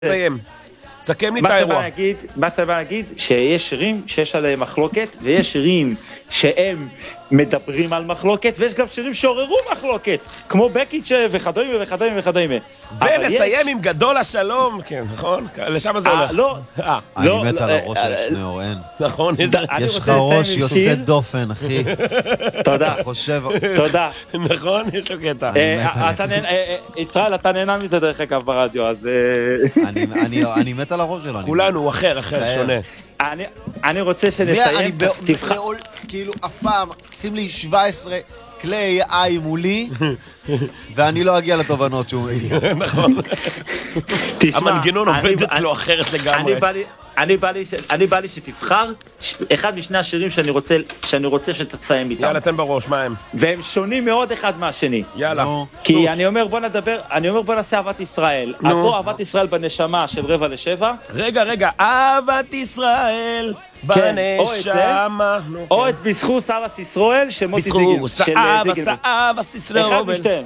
תסיים. תסכם לי את האירוע. מה שבא להגיד, שיש שירים שיש עליהם מחלוקת, ויש שירים שהם מדברים על מחלוקת, ויש גם שירים שעוררו מחלוקת, כמו בקיץ' וכדומה וכדומה וכדומה. ונסיים עם גדול השלום, כן, נכון? לשם זה הולך. לא. אני מת על הראש של שני אורן. נכון, יש לך ראש יוצא דופן, אחי. תודה. חושב... תודה. נכון, יש לו קטע. ישראל, אתה נהנה מזה דרך אגב ברדיו, אז... אני מת על הראש שלו. כולנו, הוא אחר, שונה. אני רוצה שנסיים, תבחר. כאילו, אף פעם, שים לי 17 כלי AI מולי, ואני לא אגיע לתובנות שהוא מגיע. נכון. המנגנון עובד אצלו אחרת לגמרי. אני בא לי שתבחר אחד משני השירים שאני רוצה שתסיים איתם. יאללה, תן בראש, מה הם? והם שונים מאוד אחד מהשני. יאללה. כי אני אומר בוא נעשה אהבת ישראל. אז או אהבת ישראל בנשמה של 6:45. רגע, אהבת ישראל בנשמה. או את בזכות אהבת ישראל של מוטי זיגלמן. בזכות אהבת ישראל. אחד משתיהם.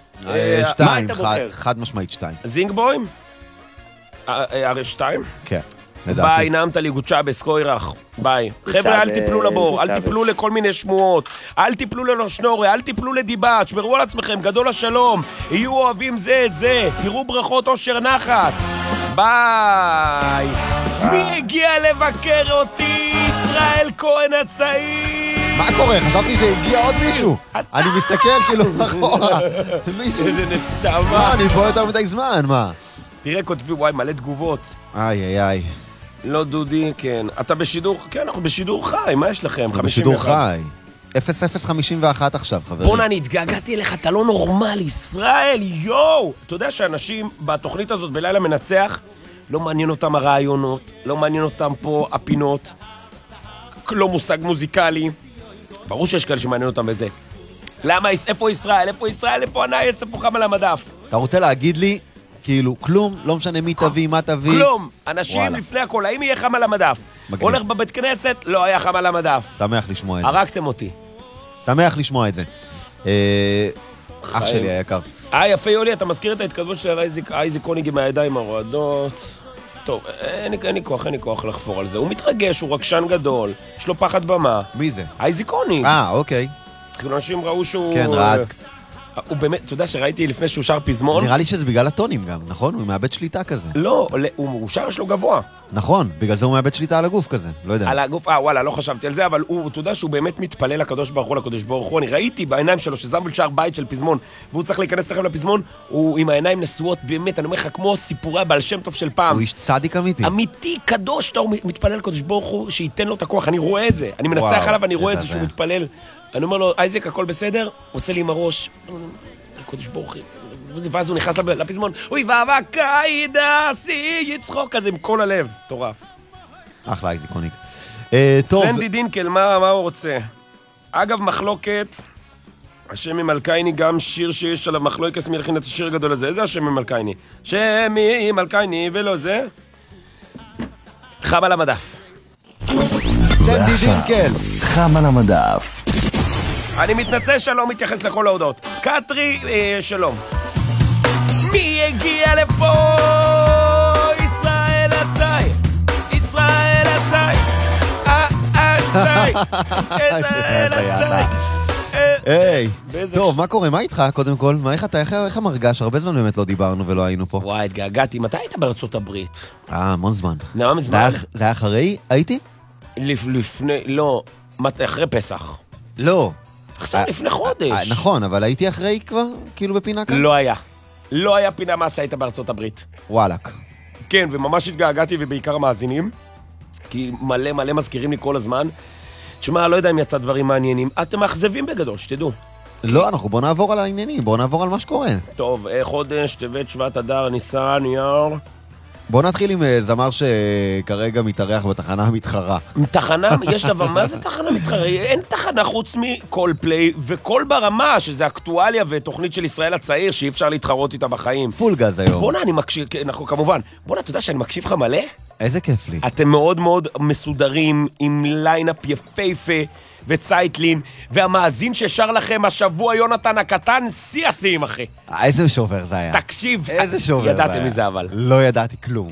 2, חד משמעית 2. זינגבוים? הרי 2? כן. ביי, נעמת לי גוצ'ה בסקוירח, ביי. חבר'ה, אל תיפלו לבור, אל תיפלו לכל מיני שמועות, אל תיפלו לנושנורי, אל תיפלו לדיבה, תשמרו על עצמכם, גדול השלום, יהיו אוהבים זה את זה, תראו ברכות אושר נחת, ביי. מי הגיע לבקר אותי? ישראל כהן הצעיר. מה קורה? חשבתי שהגיע עוד מישהו. אני מסתכל כאילו אחורה. איזה נשמה. אני פה יותר מדי זמן, מה? תראה, כותבי, וואי, מלא תגובות. איי. לא דודי, כן. אתה בשידור, כן, אנחנו בשידור חי, מה יש לכם? בשידור חי. 0051 עכשיו, חברים. בונה, אני התגעגעתי אליך, אתה לא נורמלי, ישראל, יואו! אתה יודע שאנשים בתוכנית הזאת בלילה מנצח, לא מעניין אותם הרעיונות, לא מעניין אותם פה הפינות, לא מושג מוזיקלי. ברור שיש כאלה שמעניין אותם בזה. למה, איפה ישראל? איפה הנאייס? איפה חם על המדף? אתה רוצה להגיד לי? כאילו, כלום, לא משנה מי תביא, מה תביא. כלום, אנשים לפני הכל, האם יהיה חם על המדף? הולך בבית כנסת, לא היה חם על המדף. שמח לשמוע את זה. הרגתם אותי. שמח לשמוע את זה. אח שלי היקר. יפה יולי, אתה מזכיר את ההתקדמות של אייזיק קוניג עם הידיים הרועדות. טוב, אין לי כוח לחפור על זה. הוא מתרגש, הוא רגשן גדול, יש לו פחד במה. מי זה? אייזיק קוניג. אוקיי. כאילו אנשים ראו שהוא... כן, רעד. הוא באמת, אתה יודע שראיתי לפני שהוא שר פזמון? נראה לי שזה בגלל הטונים גם, נכון? הוא מאבד שליטה כזה. לא, הוא שר יש לו גבוה. נכון, בגלל זה הוא מאבד שליטה על הגוף כזה, לא יודע. על הגוף, וואלה, לא חשבתי על זה, אבל אתה יודע שהוא באמת מתפלל לקדוש ברוך הוא, אני ראיתי בעיניים שלו שזמבל שר בית של פזמון, והוא צריך להיכנס תכף לפזמון, הוא עם העיניים נשואות, באמת, אני אומר לך, כמו סיפורי בעל שם טוב של פעם. הוא איש צדיק אמיתי. אמיתי, קדוש, אתה מתפלל לקדוש ברוך הוא, שייתן לו את הכוח, אני רואה את זה, אני מנצח עליו, אני רואה את זה שהוא מתפלל. אני אומר לו, אייזק, הכל בסדר? עושה לי עם הראש. קודש ברוך הוא, ואז הוא נכנס לפזמון, אוי ואבקאידה, יצחוק כזה עם כל הלב, טורף. אחלה אייזיק קוניג. סנדי דינקל, מה הוא רוצה? אגב, מחלוקת, השם ממלכייני, גם שיר שיש עליו מחלוקת, מי הלכין את השיר הגדול הזה, איזה השם ממלכייני? שם ממלכייני ולא זה? חם על המדף. סנדי דינקל. חם על המדף. אני מתנצל שלום, מתייחס לכל ההודעות. קטרי, שלום. מי הגיע לפה? ישראל הצי. ישראל הצי. ישראל הצי. היי, טוב, מה קורה? מה איתך קודם כל? איך המרגש? הרבה זמן באמת לא דיברנו ולא היינו פה. וואי, התגעגעתי. מתי היית בארצות הברית? המון זמן. למה מזמן? זה היה אחרי? הייתי? לפני, לא. אחרי פסח. לא. עכשיו לפני חודש. נכון, אבל הייתי אחרי כבר, כאילו בפינה כאן? לא היה. לא היה פינה מה שהיית בארצות הברית. וואלק. כן, וממש התגעגעתי ובעיקר המאזינים, כי מלא מזכירים לי כל הזמן. תשמע, לא יודע אם יצא דברים מעניינים. אתם מאכזבים בגדול, שתדעו. לא, בוא נעבור על העניינים, בוא נעבור על מה שקורה. טוב, חודש, טבת, שבט, אדר, ניסן, אייר. בוא נתחיל עם זמר שכרגע מתארח בתחנה המתחרה. תחנה? יש דבר, מה זה תחנה מתחרה? אין תחנה חוץ מכל פליי וכל ברמה, שזה אקטואליה ותוכנית של ישראל הצעיר, שאי אפשר להתחרות איתה בחיים. פול גז היום. בונה, אני מקשיב, כמובן. בונה, אתה יודע שאני מקשיב לך מלא? איזה כיף לי. אתם מאוד מאוד מסודרים, עם ליינאפ יפהפה וצייטלין, והמאזין ששר לכם השבוע, יונתן הקטן, שיא השיאים אחי. איזה שובר זה היה. תקשיב, איזה שובר זה היה. ידעתם מזה אבל. לא ידעתי כלום.